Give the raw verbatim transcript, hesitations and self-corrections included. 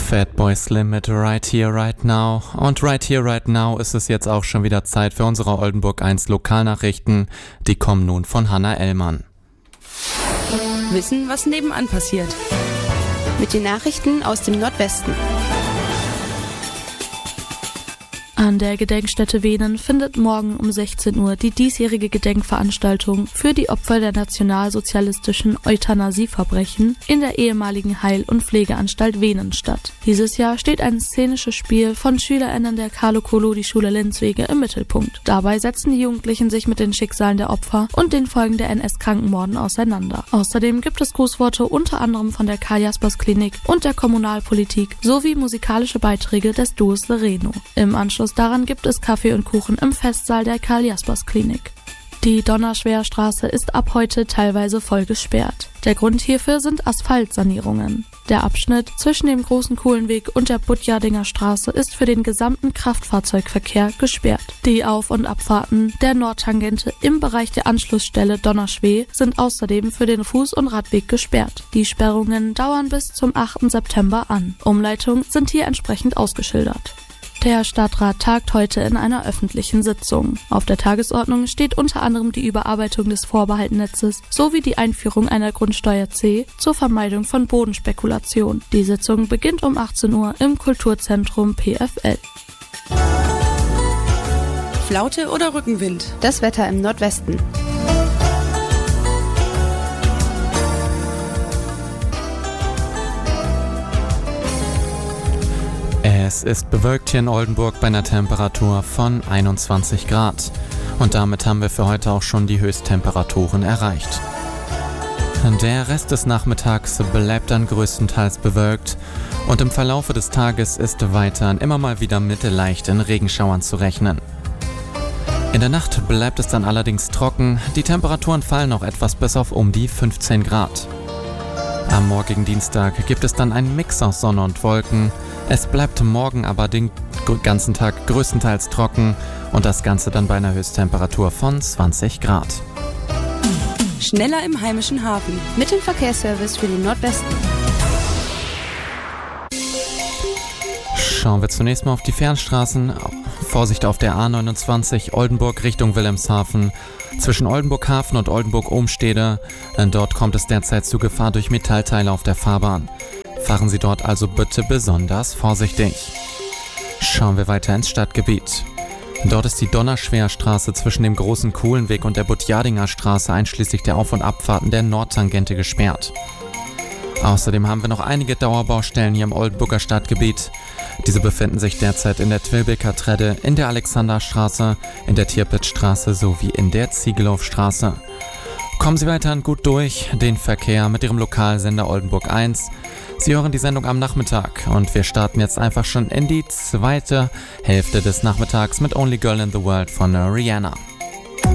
Fatboy Slim mit Right Here, Right Now. Und Right Here, Right Now ist es jetzt auch schon wieder Zeit für unsere Oldenburg eins Lokalnachrichten. Die kommen nun von Hanna Ellmann. Wissen, was nebenan passiert. Mit den Nachrichten aus dem Nordwesten. An der Gedenkstätte Venen findet morgen um sechzehn Uhr die diesjährige Gedenkveranstaltung für die Opfer der nationalsozialistischen Euthanasieverbrechen in der ehemaligen Heil- und Pflegeanstalt Venen statt. Dieses Jahr steht ein szenisches Spiel von SchülerInnen der Carlo-Collodi-Schule Linzwege im Mittelpunkt. Dabei setzen die Jugendlichen sich mit den Schicksalen der Opfer und den Folgen der N S-Krankenmorden auseinander. Außerdem gibt es Grußworte unter anderem von der Karl-Jaspers-Klinik und der Kommunalpolitik sowie musikalische Beiträge des Duos Sereno. Im Anschluss daran gibt es Kaffee und Kuchen im Festsaal der Karl-Jaspers-Klinik. Die Donnerschwerstraße ist ab heute teilweise voll gesperrt. Der Grund hierfür sind Asphaltsanierungen. Der Abschnitt zwischen dem Großen Kuhlenweg und der Budjardinger Straße ist für den gesamten Kraftfahrzeugverkehr gesperrt. Die Auf- und Abfahrten der Nordtangente im Bereich der Anschlussstelle Donnerschwee sind außerdem für den Fuß- und Radweg gesperrt. Die Sperrungen dauern bis zum achten September an. Umleitungen sind hier entsprechend ausgeschildert. Der Stadtrat tagt heute in einer öffentlichen Sitzung. Auf der Tagesordnung steht unter anderem die Überarbeitung des Vorbehaltnetzes sowie die Einführung einer Grundsteuer C zur Vermeidung von Bodenspekulation. Die Sitzung beginnt um achtzehn Uhr im Kulturzentrum P F L. Flaute oder Rückenwind? Das Wetter im Nordwesten. Es ist bewölkt hier in Oldenburg bei einer Temperatur von einundzwanzig Grad. Und damit haben wir für heute auch schon die Höchsttemperaturen erreicht. Der Rest des Nachmittags bleibt dann größtenteils bewölkt und im Verlaufe des Tages ist weiterhin immer mal wieder mit leichten Regenschauern zu rechnen. In der Nacht bleibt es dann allerdings trocken, die Temperaturen fallen noch etwas bis auf um die fünfzehn Grad. Am morgigen Dienstag gibt es dann einen Mix aus Sonne und Wolken. Es bleibt morgen aber den ganzen Tag größtenteils trocken und das Ganze dann bei einer Höchsttemperatur von zwanzig Grad. Schneller im heimischen Hafen. Mit dem Verkehrsservice für den Nordwesten. Schauen wir zunächst mal auf die Fernstraßen. Vorsicht auf der A neunundzwanzig Oldenburg Richtung Wilhelmshaven. Zwischen Oldenburg-Hafen und Oldenburg-Ohmstede. Dort kommt es derzeit zu Gefahr durch Metallteile auf der Fahrbahn. Fahren Sie dort also bitte besonders vorsichtig. Schauen wir weiter ins Stadtgebiet. Dort ist die Donnerschwerstraße zwischen dem Großen Kuhlenweg und der Budjardinger Straße einschließlich der Auf- und Abfahrten der Nordtangente gesperrt. Außerdem haben wir noch einige Dauerbaustellen hier im Oldenburger Stadtgebiet. Diese befinden sich derzeit in der Twilbeker Tredde, in der Alexanderstraße, in der Tirpitzstraße sowie in der Ziegelhofstraße. Kommen Sie weiterhin gut durch den Verkehr mit Ihrem Lokalsender Oldenburg eins. Sie hören die Sendung am Nachmittag und wir starten jetzt einfach schon in die zweite Hälfte des Nachmittags mit Only Girl in the World von Rihanna.